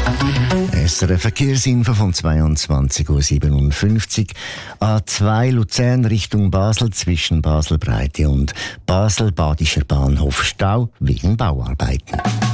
SRF Verkehrsinfo von 22:57 Uhr. A2 Luzern Richtung Basel zwischen Basel-Breite und Basel-Badischer Bahnhof Stau wegen Bauarbeiten.